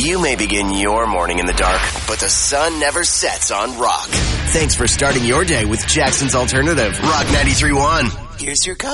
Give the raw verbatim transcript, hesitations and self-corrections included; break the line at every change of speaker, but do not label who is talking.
You may begin your morning in the dark, but the sun never sets on Rock. Thanks for starting your day with Jackson's Alternative, Rock ninety-three point one. Here's your coach.